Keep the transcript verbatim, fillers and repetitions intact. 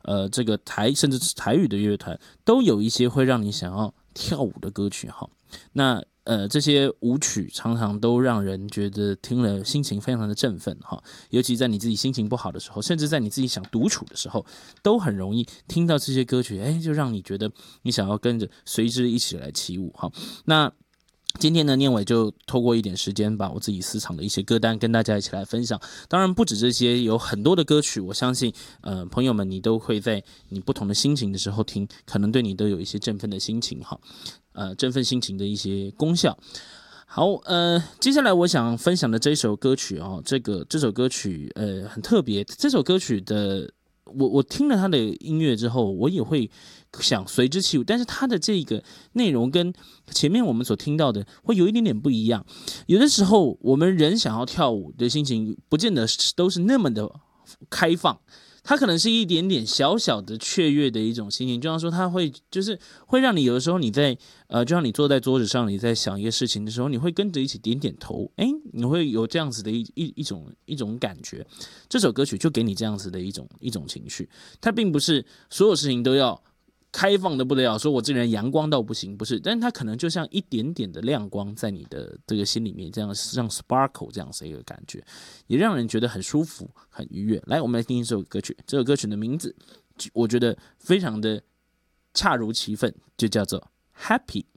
呃这个台甚至是台语的乐团，都有一些会让你想要跳舞的歌曲哈。那呃这些舞曲常常都让人觉得听了心情非常的振奋哈，尤其在你自己心情不好的时候，甚至在你自己想独处的时候，都很容易听到这些歌曲，哎，就让你觉得你想要跟着随之一起来起舞哈。那今天呢，念伟就透过一点时间，把我自己私藏的一些歌单跟大家一起来分享。当然不止这些，有很多的歌曲，我相信，呃，朋友们你都会在你不同的心情的时候听，可能对你都有一些振奋的心情哈，呃，振奋心情的一些功效。好，呃，接下来我想分享的这首歌曲哦，这个这首歌曲呃很特别，这首歌曲的。我我听了他的音乐之后，我也会想随之起舞，但是他的这个内容跟前面我们所听到的会有一点点不一样。有的时候，我们人想要跳舞的心情，不见得都是那么的开放。它可能是一点点小小的雀跃的一种心情，就像说它会就是会让你有的时候你在呃，就像你坐在桌子上你在想一个事情的时候，你会跟着一起点点头，哎，你会有这样子的一一一种一种感觉。这首歌曲就给你这样子的一种一种情绪，它并不是所有事情都要开放的不得了，说我这个人阳光到不行，不是，但是它可能就像一点点的亮光在你的这个心里面，这样像 sparkle 这样子一个感觉，也让人觉得很舒服、很愉悦。来，我们来听一首歌曲，这首歌曲的名字我觉得非常的恰如其分，就叫做 Happy。